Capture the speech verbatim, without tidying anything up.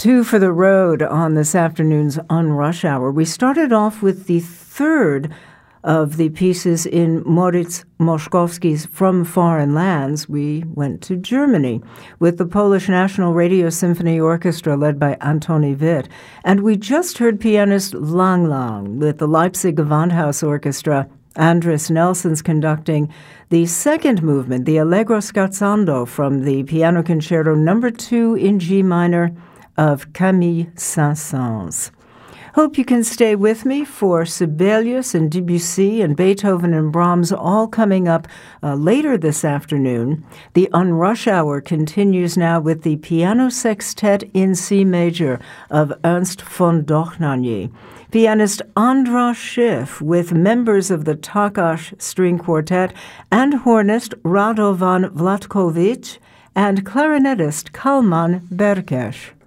Two for the road on this afternoon's On Rush Hour. We started off with the third of the pieces in Moritz Moszkowski's From Foreign Lands. We went to Germany with the Polish National Radio Symphony Orchestra led by Antoni Witt. And we just heard pianist Lang Lang with the Leipzig Gewandhaus Orchestra. Andris Nelson's conducting the second movement, the Allegro scherzando, from the Piano Concerto number two in G minor of Camille Saint-Saëns. Hope you can stay with me for Sibelius and Debussy and Beethoven and Brahms all coming up uh, later this afternoon. The On Rush Hour continues now with the Piano Sextet in C major of Ernst von Dohnanyi. Pianist Andras Schiff with members of the Takash String Quartet and hornist Radovan Vlatkovic and clarinetist Kalman Berkesh.